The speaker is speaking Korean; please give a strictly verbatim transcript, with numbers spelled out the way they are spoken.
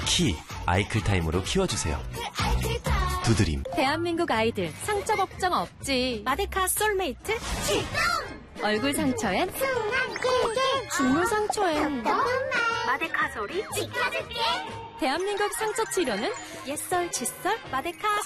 키 아이클타임으로 키워주세요. 두드림. 대한민국 아이들 상처 걱정 없지. 마데카 솔메이트 출동! 얼굴 상처엔 중물 상처엔 마데카 소리 지켜줄게. 대한민국 상처 치료는 옛설 칫솔 마데카